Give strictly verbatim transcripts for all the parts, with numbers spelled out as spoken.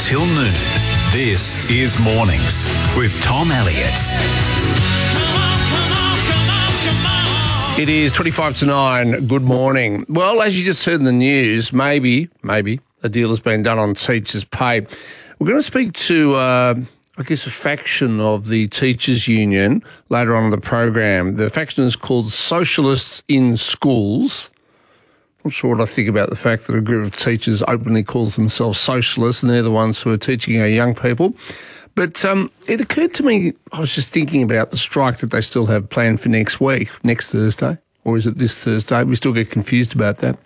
till noon. This is Mornings with Tom Elliott. It is twenty-five to nine. Good morning. Well, as you just heard in the news, maybe, maybe a deal has been done on teachers' pay. We're going to speak to, uh, I guess, a faction of the teachers' union later on in the program. The faction is called Socialists in Schools. Not sure what I think about the fact that a group of teachers openly calls themselves socialists and they're the ones who are teaching our young people. But um, it occurred to me, I was just thinking about the strike that they still have planned for next week, next Thursday, or is it this Thursday? We still get confused about that.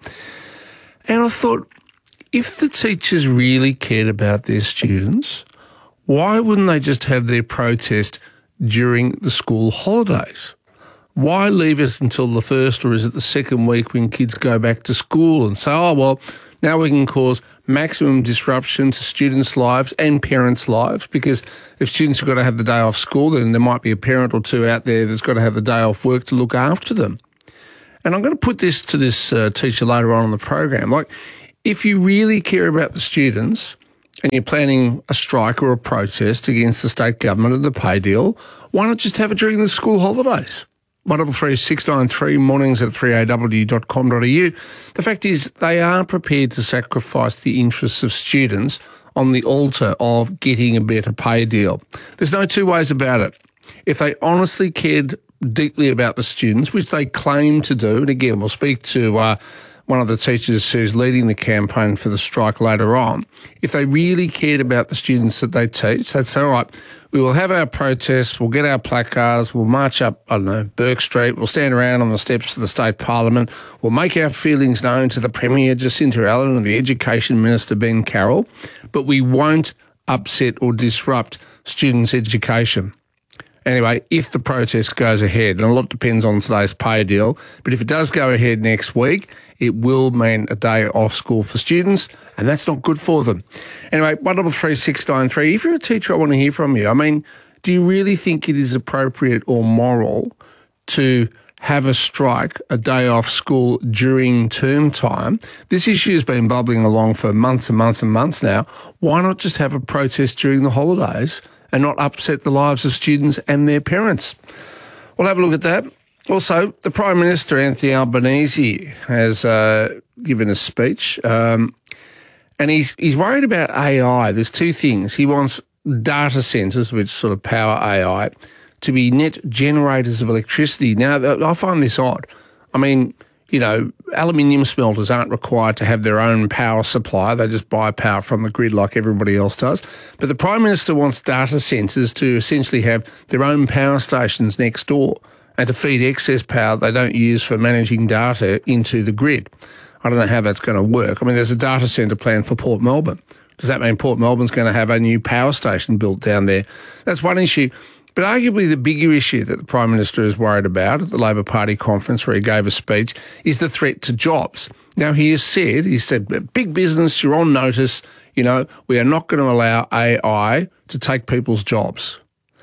And I thought, if the teachers really cared about their students, why wouldn't they just have their protest during the school holidays? Why leave it until the first or is it the second week when kids go back to school and say, oh, well, now we can cause maximum disruption to students' lives and parents' lives, because if students have got to have the day off school, then there might be a parent or two out there that's got to have the day off work to look after them. And I'm going to put this to this uh, teacher later on in the program. Like, if you really care about the students and you're planning a strike or a protest against the state government and the pay deal, why not just have it during the school holidays? one double three six nine three, mornings at three a w dot com dot a u. The fact is, they are prepared to sacrifice the interests of students on the altar of getting a better pay deal. There's no two ways about it. If they honestly cared deeply about the students, which they claim to do, and again, we'll speak to uh, one of the teachers who's leading the campaign for the strike later on, if they really cared about the students that they teach, they'd say, all right, we will have our protests, we'll get our placards, we'll march up, I don't know, Burke Street, we'll stand around on the steps of the state parliament, we'll make our feelings known to the Premier Jacinta Allen and the Education Minister Ben Carroll, but we won't upset or disrupt students' education. Anyway, if the protest goes ahead, and a lot depends on today's pay deal, but if it does go ahead next week, it will mean a day off school for students, and that's not good for them. Anyway, one double three six nine three. If you're a teacher, I want to hear from you. I mean, do you really think it is appropriate or moral to have a strike, a day off school during term time? This issue has been bubbling along for months and months and months now. Why not just have a protest during the holidays and not upset the lives of students and their parents? We'll have a look at that. Also, the Prime Minister, Anthony Albanese, has uh, given a speech, um, and he's he's worried about A I. There's two things. He wants data centres, which sort of power A I, to be net generators of electricity. Now, I find this odd. I mean, you know, aluminium smelters aren't required to have their own power supply. They just buy power from the grid like everybody else does. But the Prime Minister wants data centres to essentially have their own power stations next door and to feed excess power they don't use for managing data into the grid. I don't know how that's going to work. I mean, there's a data centre plan for Port Melbourne. Does that mean Port Melbourne's going to have a new power station built down there? That's one issue. But arguably the bigger issue that the Prime Minister is worried about at the Labor Party conference where he gave a speech is the threat to jobs. Now, he has said, he said, big business, you're on notice, you know, we are not going to allow A I to take people's jobs.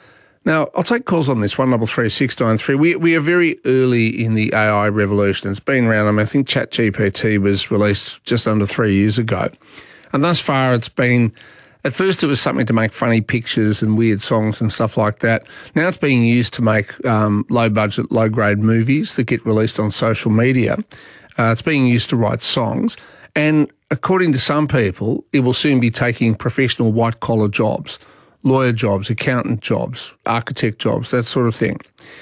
Now, I'll take calls on this, one double three six nine three. We we are very early in the A I revolution. It's been around, I mean, I think ChatGPT was released just under three years ago. And thus far it's been, at first it was something to make funny pictures and weird songs and stuff like that. Now it's being used to make um, low-budget, low-grade movies that get released on social media. Uh, it's being used to write songs. And according to some people, it will soon be taking professional white-collar jobs, lawyer jobs, accountant jobs, architect jobs, that sort of thing.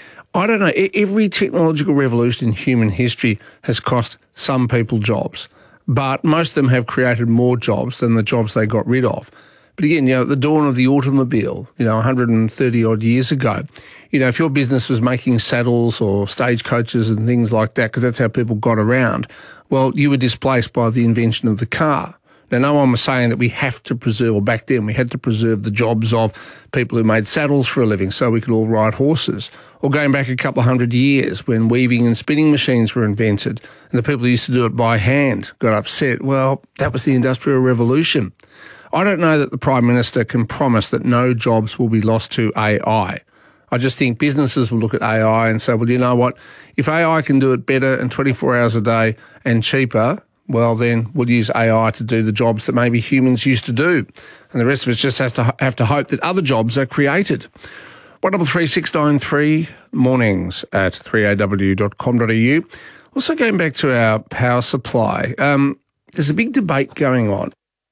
I don't know. Every technological revolution in human history has cost some people jobs, but most of them have created more jobs than the jobs they got rid of. But again, you know, at the dawn of the automobile, you know, one hundred thirty odd years ago, you know, if your business was making saddles or stagecoaches and things like that, because that's how people got around, well, you were displaced by the invention of the car. Now, no one was saying that we have to preserve, or back then we had to preserve the jobs of people who made saddles for a living so we could all ride horses. Or going back a couple of hundred years when weaving and spinning machines were invented and the people who used to do it by hand got upset. Well, that was the Industrial Revolution. I don't know that the Prime Minister can promise that no jobs will be lost to A I. I just think businesses will look at A I and say, well, you know what, if A I can do it better and twenty-four hours a day and cheaper, well, then we'll use A I to do the jobs that maybe humans used to do. And the rest of us just has to have to hope that other jobs are created. one double three six nine three, mornings at three a w dot com dot a u. Also going back to our power supply, um, there's a big debate going on.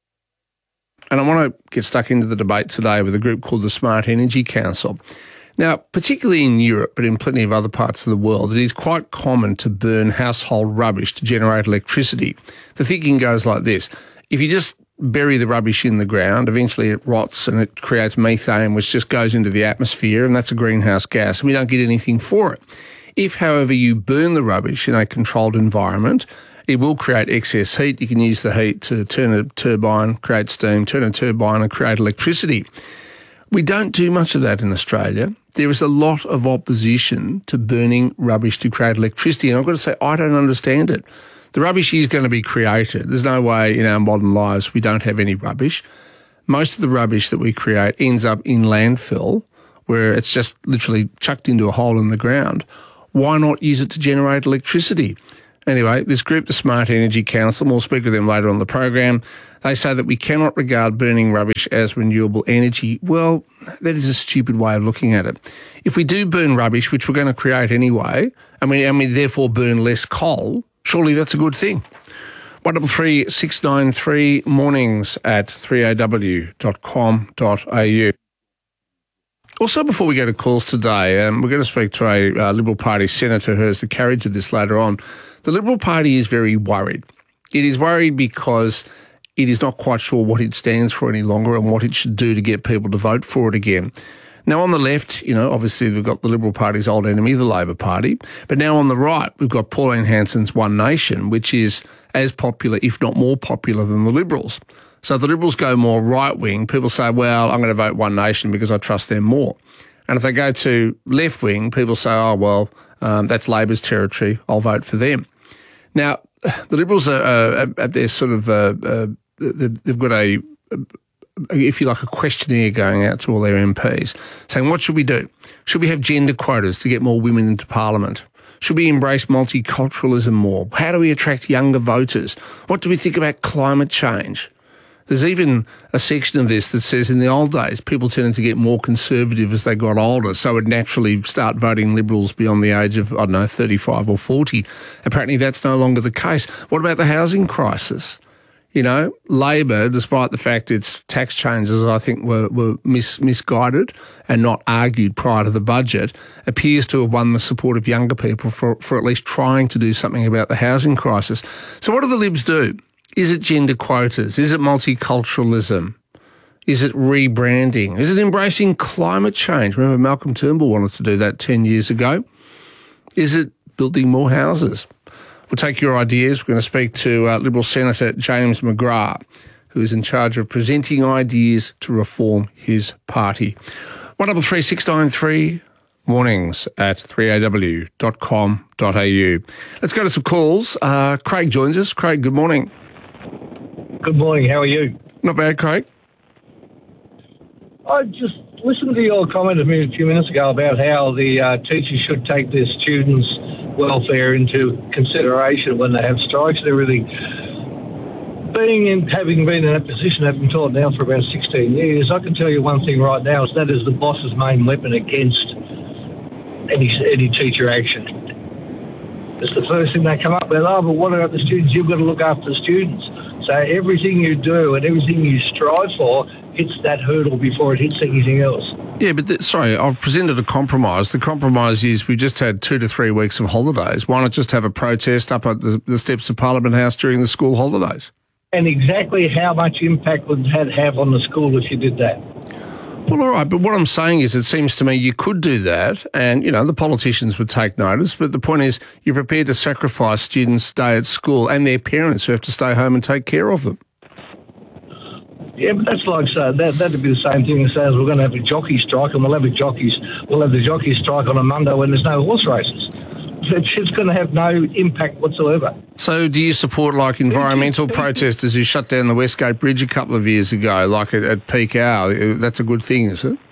And I want to get stuck into the debate today with a group called the Smart Energy Council. Now, particularly in Europe, but in plenty of other parts of the world, it is quite common to burn household rubbish to generate electricity. The thinking goes like this. If you just bury the rubbish in the ground, eventually it rots and it creates methane, which just goes into the atmosphere, and that's a greenhouse gas, and we don't get anything for it. If, however, you burn the rubbish in a controlled environment, it will create excess heat. You can use the heat to turn a turbine, create steam, turn a turbine and create electricity. We don't do much of that in Australia. There is a lot of opposition to burning rubbish to create electricity, and I've got to say, I don't understand it. The rubbish is going to be created. There's no way in our modern lives we don't have any rubbish. Most of the rubbish that we create ends up in landfill, where it's just literally chucked into a hole in the ground. Why not use it to generate electricity? Anyway, this group, the Smart Energy Council, we'll speak with them later on the program. They say that we cannot regard burning rubbish as renewable energy. Well, that is a stupid way of looking at it. If we do burn rubbish, which we're going to create anyway, and we, and we therefore burn less coal, surely that's a good thing. one double three six nine three, mornings at three a w dot com dot a u. Also, before we go to calls today, um, we're going to speak to a uh, Liberal Party senator who has the carriage of this later on. The Liberal Party is very worried. It is worried because it is not quite sure what it stands for any longer and what it should do to get people to vote for it again. Now, on the left, you know, obviously we've got the Liberal Party's old enemy, the Labor Party. But now on the right, we've got Pauline Hanson's One Nation, which is as popular, if not more popular, than the Liberals. So if the Liberals go more right-wing, people say, well, I'm going to vote One Nation because I trust them more. And if they go to left-wing, people say, oh, well, um, that's Labor's territory, I'll vote for them. Now, the Liberals are, are at their sort of, uh, uh, they've got a, if you like, a questionnaire going out to all their M Ps saying, what should we do? Should we have gender quotas to get more women into Parliament? Should we embrace multiculturalism more? How do we attract younger voters? What do we think about climate change? There's even a section of this that says in the old days, people tended to get more conservative as they got older, so would naturally start voting Liberals beyond the age of, I don't know, thirty-five or forty. Apparently that's no longer the case. What about the housing crisis? You know, Labor, despite the fact its tax changes, I think, were, were mis, misguided and not argued prior to the budget, appears to have won the support of younger people for, for at least trying to do something about the housing crisis. So what do the Libs do? Is it gender quotas? Is it multiculturalism? Is it rebranding? Is it embracing climate change? Remember, Malcolm Turnbull wanted to do that ten years ago. Is it building more houses? We'll take your ideas. We're going to speak to uh, Liberal Senator James McGrath, who is in charge of presenting ideas to reform his party. one double three six nine three, mornings at three a w dot com dot a u. Let's go to some calls. Uh, Craig joins us. Craig, good morning. Good morning. How are you? Not bad, Craig. I just listened to your comment a, minute, a few minutes ago about how the uh, teachers should take their students' welfare into consideration when they have strikes and everything. Being in, having been in that position, having taught now for about sixteen years, I can tell you one thing right now, is that is the boss's main weapon against any any teacher action. It's the first thing they come up with. Oh, but what about the students? You've got to look after the students. So everything you do and everything you strive for hits that hurdle before it hits anything else. Yeah, but the, sorry, I've presented a compromise. The compromise is we just had two to three weeks of holidays. Why not just have a protest up at the, the steps of Parliament House during the school holidays? And exactly how much impact would that have on the school if you did that? Well, all right, but what I'm saying is it seems to me you could do that and, you know, the politicians would take notice, but the point is you're prepared to sacrifice students' day at school and their parents who have to stay home and take care of them. Yeah, but that's like, so that, that'd be the same thing as saying we're going to have a jockey strike and we'll have a jockeys, we'll have the jockey strike on a Monday when there's no horse races. It's, it's going to have no impact whatsoever. So do you support, like, environmental protesters who shut down the Westgate Bridge a couple of years ago, like at, at peak hour? That's a good thing, is it?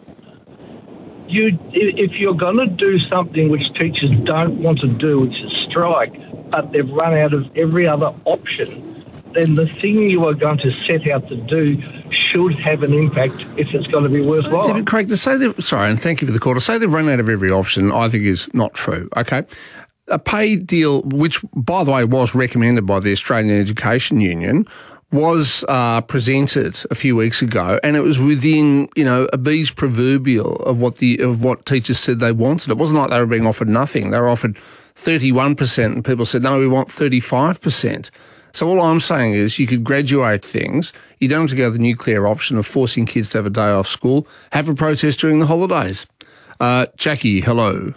You, if you're going to do something which teachers don't want to do, which is strike, but they've run out of every other option, then the thing you are going to set out to do should have an impact if it's going to be worthwhile. Yeah, but Craig, to say they've, sorry, and thank you for the call, to say they've run out of every option, I think is not true, okay? A pay deal, which, by the way, was recommended by the Australian Education Union, was uh, presented a few weeks ago, and it was within, you know, a bee's proverbial of what the of what teachers said they wanted. It wasn't like they were being offered nothing. They were offered thirty-one percent, and people said, no, we want thirty-five percent. So all I'm saying is you could graduate things. You don't have to go the nuclear option of forcing kids to have a day off school. Have a protest during the holidays. Uh, Jackie, hello.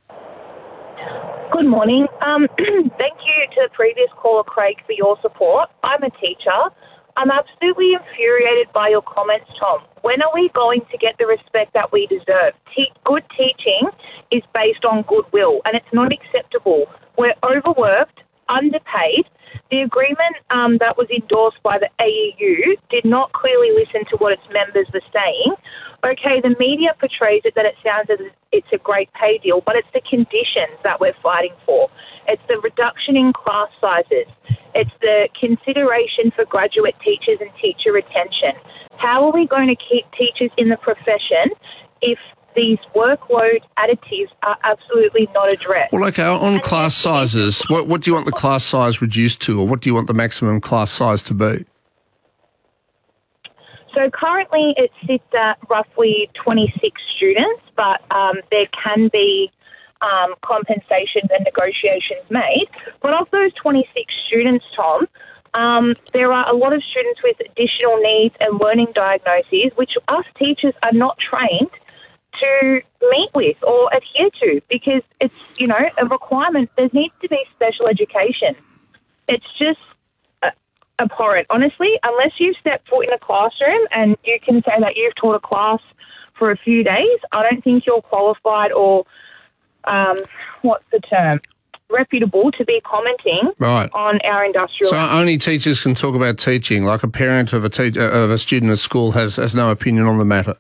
Good morning. Um, thank you to the previous caller, Craig, for your support. I'm a teacher. I'm absolutely infuriated by your comments, Tom. When are we going to get the respect that we deserve? Te- good teaching is based on goodwill, and it's not acceptable. We're overworked, underpaid. The agreement um, that was endorsed by the A E U did not clearly listen to what its members were saying. Okay, the media portrays it that it sounds as it's a great pay deal, but it's the conditions that we're fighting for. It's the reduction in class sizes. It's the consideration for graduate teachers and teacher retention. How are we going to keep teachers in the profession if these workload additives are absolutely not addressed? Well, okay, on and class sizes, what, what do you want the class size reduced to, or what do you want the maximum class size to be? So currently it sits at roughly twenty-six students, but um, there can be um, compensations and negotiations made. But of those twenty-six students, Tom, um, there are a lot of students with additional needs and learning diagnoses, which us teachers are not trained to meet with or adhere to, because it's, you know, a requirement. There needs to be special education. It's just uh, abhorrent, honestly. Unless you've stepped foot in a classroom and you can say that you've taught a class for a few days, I don't think you're qualified or, um, what's the term, reputable to be commenting right. on our industrial... So only teachers can talk about teaching, like a parent of a, te- of a student at school has, has no opinion on the matter?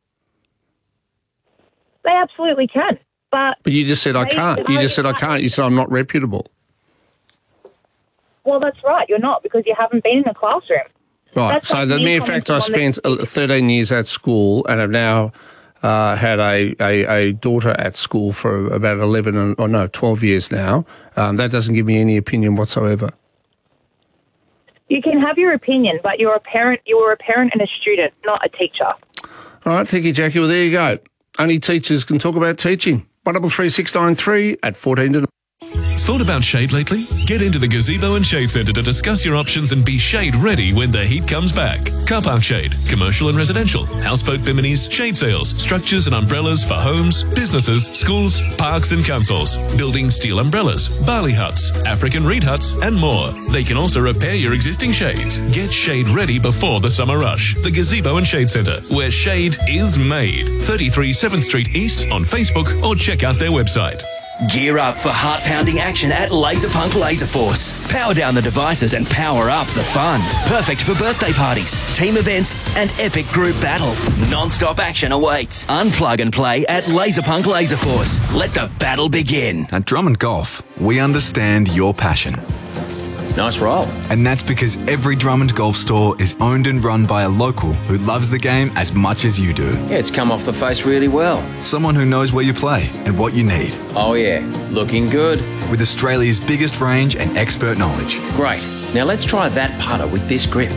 They absolutely can, but... But you just said I can't. You just said I can't. You said I'm not reputable. Well, that's right. You're not, because you haven't been in a classroom. Right. That's so like the me mere fact I commenting spent on the- thirteen years at school and have now uh, had a, a, a daughter at school for about eleven, and, or no, twelve years now, um, that doesn't give me any opinion whatsoever. You can have your opinion, but you're a parent. You were a parent and a student, not a teacher. All right. Thank you, Jackie. Well, there you go. Only teachers can talk about teaching. one double three six nine three at fourteen to... Thought about shade lately? Get into the Gazebo and Shade Centre to discuss your options and be shade ready when the heat comes back. Car park shade, commercial and residential, houseboat biminis, shade sails, structures and umbrellas for homes, businesses, schools, parks and councils, building steel umbrellas, barley huts, African reed huts and more. They can also repair your existing shades. Get shade ready before the summer rush. The Gazebo and Shade Centre, where shade is made. thirty-three seventh Street East on Facebook or check out their website. Gear up for heart-pounding action at Laserpunk Laser Force. Power down the devices and power up the fun. Perfect for birthday parties, team events, and epic group battles. Non-stop action awaits. Unplug and play at Laserpunk Laser Force. Let the battle begin. At Drummond Golf, we understand your passion. Nice roll. And that's because every Drummond Golf store is owned and run by a local who loves the game as much as you do. Yeah, it's come off the face really well. Someone who knows where you play and what you need. Oh yeah, looking good. With Australia's biggest range and expert knowledge. Great. Now let's try that putter with this grip.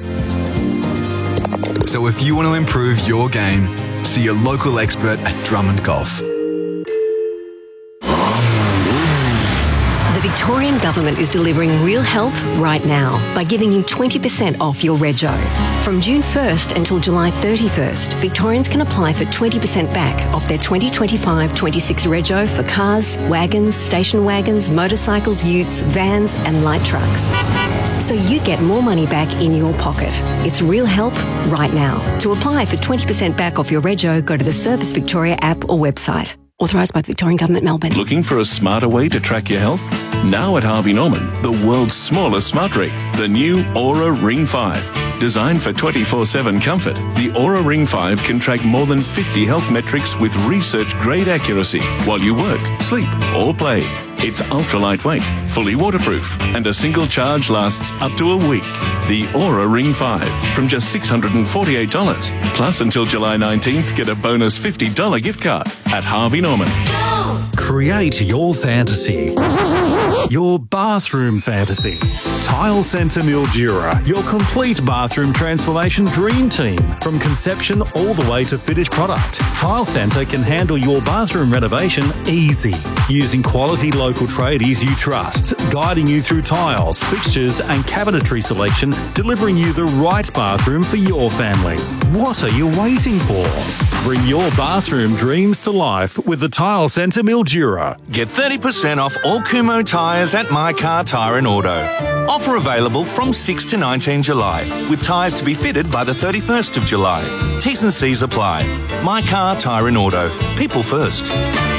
So if you want to improve your game, see your local expert at Drummond Golf. The Victorian Government is delivering real help right now by giving you twenty percent off your rego. From June first until July thirty-first, Victorians can apply for twenty percent back off their twenty twenty-five twenty-six rego for cars, wagons, station wagons, motorcycles, utes, vans and light trucks. So you get more money back in your pocket. It's real help right now. To apply for twenty percent back off your rego, go to the Service Victoria app or website. Authorised by the Victorian Government, Melbourne. Looking for a smarter way to track your health? Now at Harvey Norman, the world's smallest smart ring, the new Aura Ring five. Designed for twenty-four seven comfort, the Aura Ring five can track more than fifty health metrics with research-grade accuracy while you work, sleep, or play. It's ultra-lightweight, fully waterproof, and a single charge lasts up to a week. The Aura Ring five from just six hundred forty-eight dollars. Plus, until July nineteenth, get a bonus fifty dollars gift card at Harvey Norman. Create your fantasy. Your bathroom fantasy. Tile Centre Mildura, your complete bathroom transformation dream team. From conception all the way to finished product, Tile Centre can handle your bathroom renovation easy. Using quality local tradies you trust, guiding you through tiles, fixtures and cabinetry selection, delivering you the right bathroom for your family. What are you waiting for? Bring your bathroom dreams to life with the Tile Centre Mildura. Get thirty percent off all Kumho tyres at My Car Tyre and Auto. Offer available from six to nineteen July, with tyres to be fitted by the thirty-first of July. T's and C's apply. My Car Tyre and Auto. People first.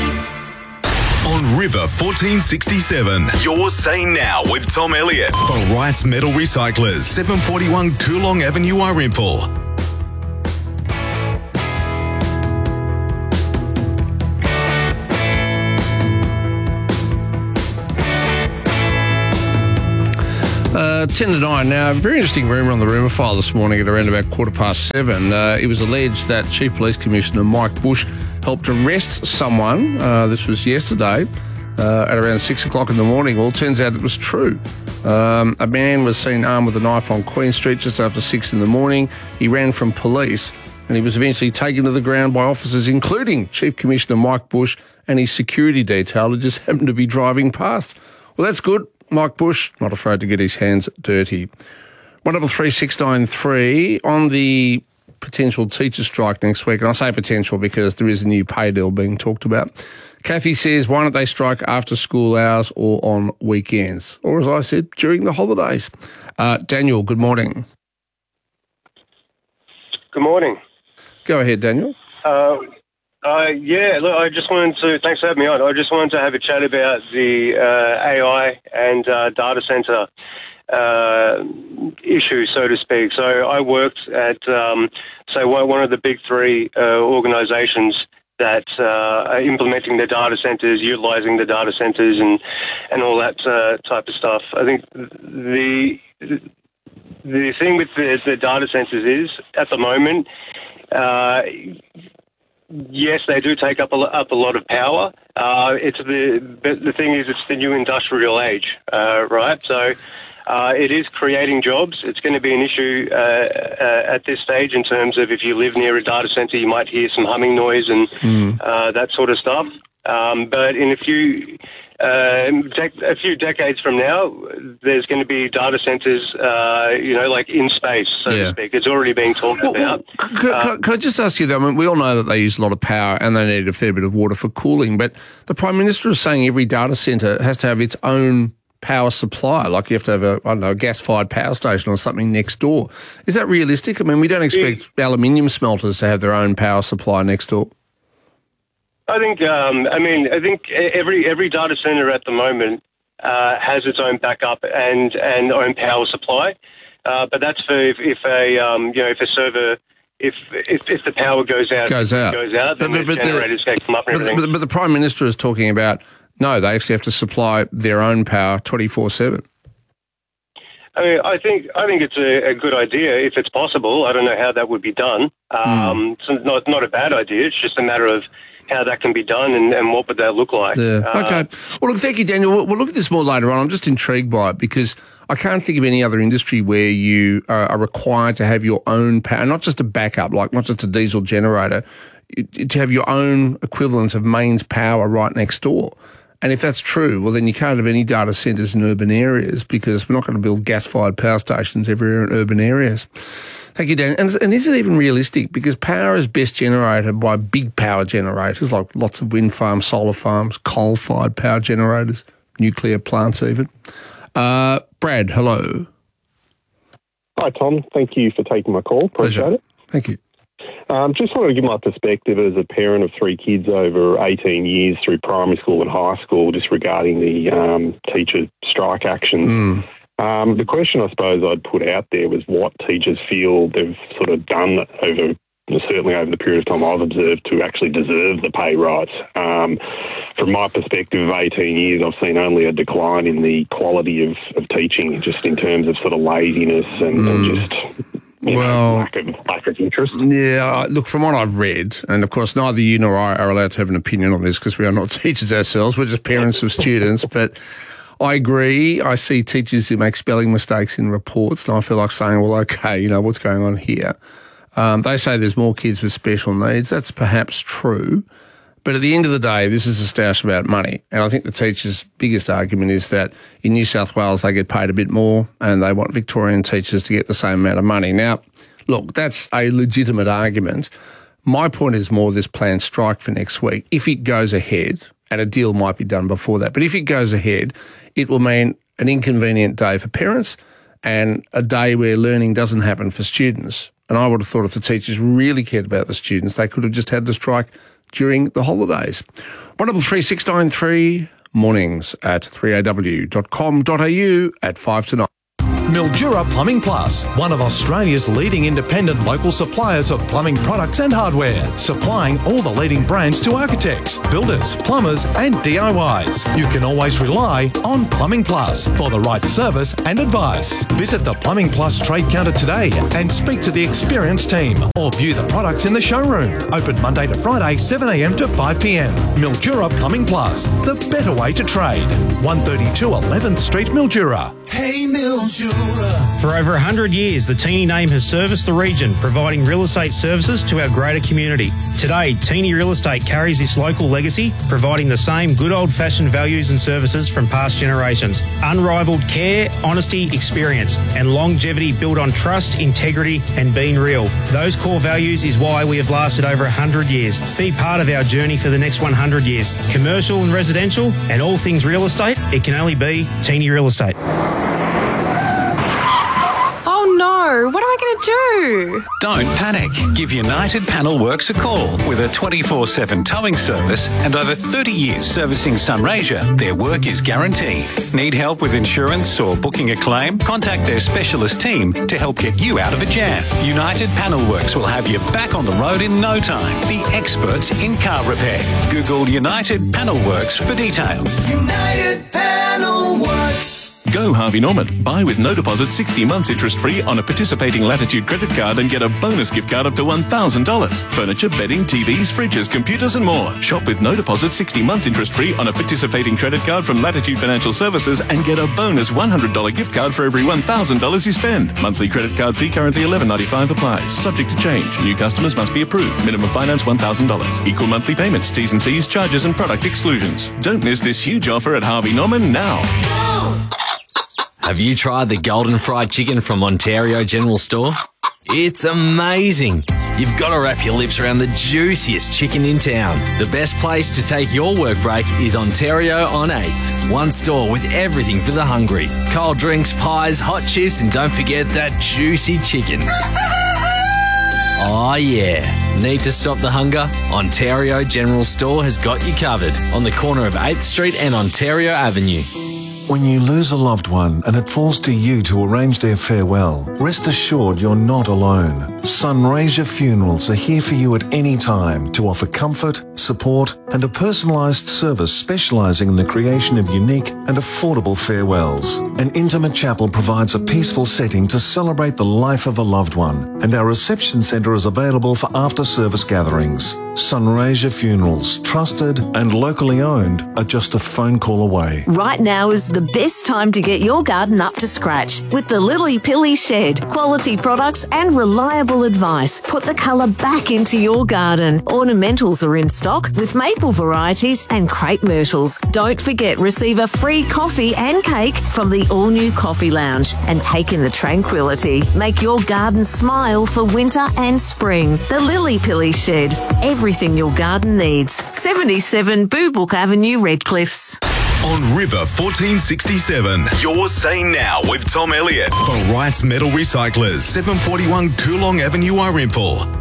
On River fourteen sixty-seven, you're Say Now with Tom Elliott for Wright's Metal Recyclers, seven forty-one Coolong Avenue, Irimple. Uh, ten to nine. Now, a very interesting rumour on the rumour file this morning at around about quarter past seven. Uh, it was alleged that Chief Police Commissioner Mike Bush helped arrest someone. Uh, this was yesterday uh, at around six o'clock in the morning. Well, it turns out it was true. Um, a man was seen armed with a knife on Queen Street just after six in the morning. He ran from police and he was eventually taken to the ground by officers, including Chief Commissioner Mike Bush and his security detail, who just happened to be driving past. Well, that's good. Mike Bush, not afraid to get his hands dirty. one double three six nine three on the potential teacher strike next week, and I say potential because there is a new pay deal being talked about. Kathy says, why don't they strike after school hours or on weekends? Or, as I said, during the holidays. Uh, Daniel, good morning. Good morning. Go ahead, Daniel. Uh, uh, yeah, look, I just wanted to, thanks for having me on. I just wanted to have a chat about the uh, A I and uh, data centre uh, issue, so to speak. So I worked at, um, say, one of the big three uh, organisations that uh, are implementing the data centres, utilising the data centres and, and all that uh, type of stuff. I think the the thing with the, the data centres is, at the moment, uh, yes, they do take up a, up a lot of power. Uh, it's the but the thing is, it's the new industrial age, uh, right? So uh, it is creating jobs. It's going to be an issue uh, uh, at this stage in terms of if you live near a data center, you might hear some humming noise and mm. uh, that sort of stuff. Um, but in a few uh, dec- a few decades from now, there's going to be data centers, uh, you know, like in space, so yeah. to speak. It's already being talked well, about. Well, can, uh, can, can I just ask you, though, I mean, we all know that they use a lot of power and they need a fair bit of water for cooling, but the Prime Minister is saying every data center has to have its own power supply, like you have to have a, I don't know, a gas-fired power station or something next door. Is that realistic? I mean, we don't expect yeah. aluminium smelters to have their own power supply next door. I think, um, I mean, I think every every data center at the moment uh, has its own backup and and own power supply, uh, but that's for if, if a um, you know if a server if if, if the power goes out goes out goes out, then but, but, the generators can come up and but, everything. But, but the Prime Minister is talking about no, they actually have to supply their own power twenty-four seven. I mean, I think I think it's a, a good idea if it's possible. I don't know how that would be done. Um, mm. It's not not a bad idea. It's just a matter of how that can be done and, and what would that look like. Yeah. Uh, okay. Well, look, thank you, Daniel. We'll, we'll look at this more later on. I'm just intrigued by it because I can't think of any other industry where you are, are required to have your own power, not just a backup, like not just a diesel generator, to have your own equivalent of mains power right next door. And if that's true, well, then you can't have any data centres in urban areas because we're not going to build gas-fired power stations everywhere in urban areas. Thank you, Dan. And, and is it even realistic? Because power is best generated by big power generators, like lots of wind farms, solar farms, coal-fired power generators, nuclear plants even. Uh, Brad, hello. Hi, Tom. Thank you for taking my call. Appreciate Pleasure. it. Thank you. Um, just wanted to give my perspective as a parent of three kids over eighteen years through primary school and high school, just regarding the um, teacher strike actions. Mm. Um, the question I suppose I'd put out there was what teachers feel they've sort of done over, certainly over the period of time I've observed, to actually deserve the pay rise. Um, from my perspective of eighteen years, I've seen only a decline in the quality of, of teaching, just in terms of sort of laziness and, mm. and just... You well, know, lack of, lack of interest. Yeah, look, from what I've read, and of course neither you nor I are allowed to have an opinion on this because we are not teachers ourselves, we're just parents of students, but I agree. I see teachers who make spelling mistakes in reports, and I feel like saying, well, okay, you know, what's going on here? Um, they say there's more kids with special needs. That's perhaps true. But at the end of the day, this is a stoush about money. And I think the teachers' biggest argument is that in New South Wales, they get paid a bit more and they want Victorian teachers to get the same amount of money. Now, look, that's a legitimate argument. My point is more this planned strike for next week. If it goes ahead, and a deal might be done before that, but if it goes ahead, it will mean an inconvenient day for parents and a day where learning doesn't happen for students. And I would have thought if the teachers really cared about the students, they could have just had the strike during the holidays. one double three six nine three, mornings at three a w dot com dot a u at five to nine. Mildura Plumbing Plus, one of Australia's leading independent local suppliers of plumbing products and hardware, supplying all the leading brands to architects, builders, plumbers and D I Ys. You can always rely on Plumbing Plus for the right service and advice. Visit the Plumbing Plus trade counter today and speak to the experienced team or view the products in the showroom. Open Monday to Friday, seven a m to five p m. Mildura Plumbing Plus, the better way to trade. one thirty-two eleventh Street, Mildura. Hey Mildura. For over one hundred years, the Teeny name has serviced the region, providing real estate services to our greater community. Today, Teeny Real Estate carries this local legacy, providing the same good old-fashioned values and services from past generations. Unrivaled care, honesty, experience, and longevity built on trust, integrity, and being real. Those core values is why we have lasted over one hundred years. Be part of our journey for the next one hundred years. Commercial and residential, and all things real estate, it can only be Teeny Real Estate. No, what am I going to do? Don't panic. Give United Panel Works a call. With a twenty-four seven towing service and over thirty years servicing Sunraysia, their work is guaranteed. Need help with insurance or booking a claim? Contact their specialist team to help get you out of a jam. United Panel Works will have you back on the road in no time. The experts in car repair. Google United Panel Works for details. United Panel Works. Go Harvey Norman. Buy with no deposit sixty months interest-free on a participating Latitude credit card and get a bonus gift card up to one thousand dollars. Furniture, bedding, T Vs, fridges, computers and more. Shop with no deposit sixty months interest-free on a participating credit card from Latitude Financial Services and get a bonus one hundred dollars gift card for every one thousand dollars you spend. Monthly credit card fee currently eleven ninety-five applies. Subject to change. New customers must be approved. Minimum finance one thousand dollars. Equal monthly payments. T's and C's, charges and product exclusions. Don't miss this huge offer at Harvey Norman now. Have you tried the Golden Fried Chicken from Ontario General Store? It's amazing. You've got to wrap your lips around the juiciest chicken in town. The best place to take your work break is Ontario on eighth. One store with everything for the hungry. Cold drinks, pies, hot chips, and don't forget that juicy chicken. Oh yeah. Need to stop the hunger? Ontario General Store has got you covered on the corner of eighth Street and Ontario Avenue. When you lose a loved one and it falls to you to arrange their farewell, rest assured you're not alone. Sunraysia Funerals are here for you at any time to offer comfort, support and a personalised service specialising in the creation of unique and affordable farewells. An intimate chapel provides a peaceful setting to celebrate the life of a loved one, and our reception centre is available for after-service gatherings. Sunraysia Funerals, trusted and locally owned, are just a phone call away. Right now is the best time to get your garden up to scratch with the Lily Pilly Shed. Quality products and reliable advice. Put the colour back into your garden. Ornamentals are in stock with maple varieties and crepe myrtles. Don't forget, receive a free coffee and cake from the all-new Coffee Lounge and take in the tranquility. Make your garden smile for winter and spring. The Lily Pilly Shed. Everything your garden needs. seventy-seven Boobook Avenue, Redcliffs. On River fourteen sixty-seven, Your Say Now with Tom Elliott for Wrights Metal Recyclers, seven forty-one Coolong Avenue, Irimple.